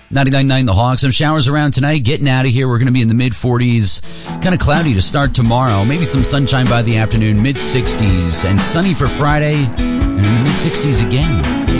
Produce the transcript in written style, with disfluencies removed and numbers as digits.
99.9 The Hawk. Some showers around tonight. Getting out of here. We're going to be in the mid-40s. Kind of cloudy to start tomorrow. Maybe some sunshine by the afternoon. Mid-60s. And sunny for Friday. And in the mid-60s again.